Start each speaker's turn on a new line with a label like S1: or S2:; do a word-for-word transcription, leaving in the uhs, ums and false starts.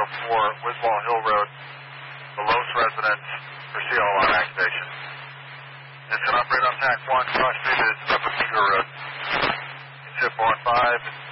S1: four, Wiswall Hill Road, the Los residence for C L R activation. It's going to operate on T A C one, cross street is Upper Meager Road. Ship one five.